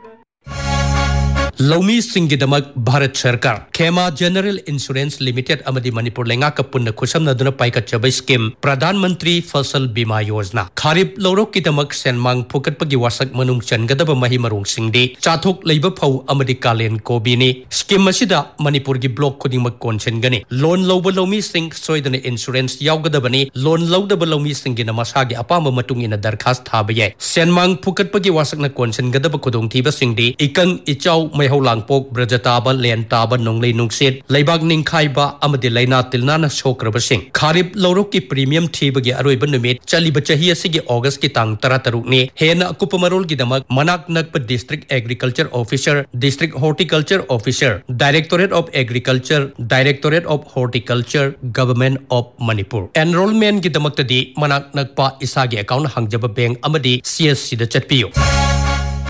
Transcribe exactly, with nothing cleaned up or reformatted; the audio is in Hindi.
लौमी सिंगिदमक भारत सरकार खेमा जनरल इंश्योरेंस लिमिटेड अमदी मणिपुर लेंगा कपुन खुसमनदुना पाइकचब स्कीम प्रधानमंत्री फसल बीमा योजना खारिफ लौरोक किदमक सेनमांग फुकटपगी वासक मनुंग चनगदब मही मरुंग सिंगदी चाथोक लैब फौ अमदी कालेन कोबीनी स्कीम असिदा मणिपुर की ब्लॉक खुदिंगमक कोनचनगनी लोन लौब लौमी सिंग सोयदने इंश्योरेंस यावगदबनी लोन लौदब लौमी सिंगिना मसागी अपाम मतुंग इन दरखास्त थाबये सेनमांग फुकटपगी वासकना कोनचनगदब खुदोंथीब सिंगदी इकंग इचाउ मैहौ लांगपोक ब्रजताब लेन ताब नोंगले नुंगसेट लेबाग निंखाइबा अमदि लैना तिलनाना सोक्रबसिंग खारिफ लौरोक की प्रीमियम थीबगी अरोइब नुमित चलिब चही असिगी अगस्त की तांग तरा तरुक ने हेना कुपमरोल की दमक मनाक नकप district agriculture officer district horticulture officer directorate of agriculture directorate of horticulture government of Manipur enrolment की दमक तदी मनाक नकपा इसागी अकाउंट हंगजब बैंक अमदि सीएससी द चटपियो